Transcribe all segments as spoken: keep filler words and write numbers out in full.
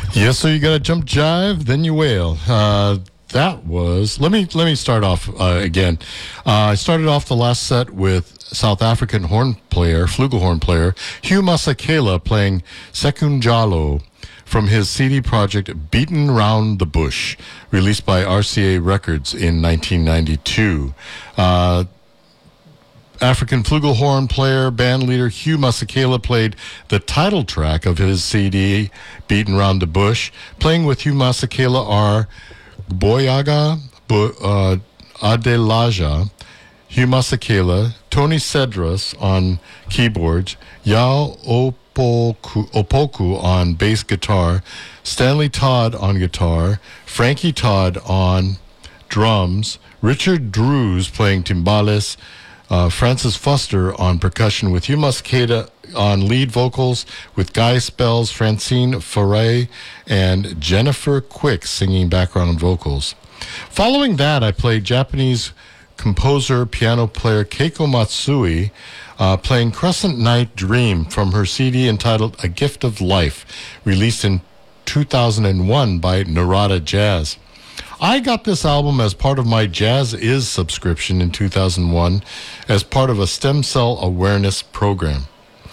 Yes, so you got to jump jive, then you wail. Uh, that was let me let me start off uh, again. Uh, I started off the last set with South African horn player, flugelhorn player Hugh Masekela playing Sekunjalo from his C D project Beaten Round the Bush, released by R C A Records in nineteen ninety-two. Uh, African flugelhorn player, band leader Hugh Masekela played the title track of his C D, Beaten Round the Bush. Playing with Hugh Masekela are Boyaga Bo, uh, Adelaja, Hugh Masekela, Tony Cedras on keyboards, Yao Opoku, Opoku on bass guitar, Stanley Todd on guitar, Frankie Todd on drums, Richard Drews playing timbales, Uh, Francis Foster on percussion with Hugh Masekela on lead vocals, with Guy Spells, Francine Foray, and Jennifer Quick singing background vocals. Following that, I played Japanese composer, piano player Keiko Matsui uh, playing Crescent Night Dream from her C D entitled A Gift of Life, released in two thousand one by Narada Jazz. I got this album as part of my Jazz Is subscription in two thousand one as part of a stem cell awareness program.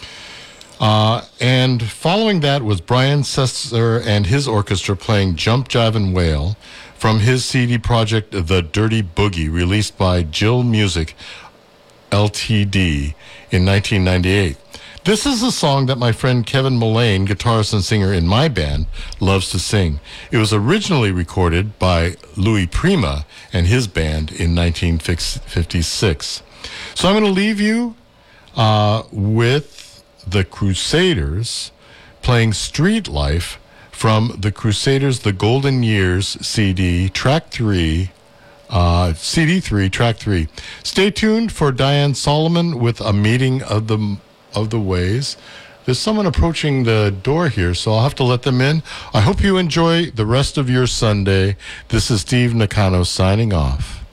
Uh, and following that was Brian Setzer and his orchestra playing Jump, Jive, and Wail from his C D project The Dirty Boogie, released by Jill Music L T D in nineteen ninety-eight. This is a song that my friend Kevin Mullane, guitarist and singer in my band, loves to sing. It was originally recorded by Louis Prima and his band in nineteen fifty-six. So I'm going to leave you uh, with the Crusaders playing Street Life from the Crusaders' The Golden Years C D, track three, uh, C D three, track three. Stay tuned for Diane Solomon with A Meeting of the of the Ways. There's someone approaching the door here, so I'll have to let them in. I hope you enjoy the rest of your Sunday. This is Steve Nakano signing off.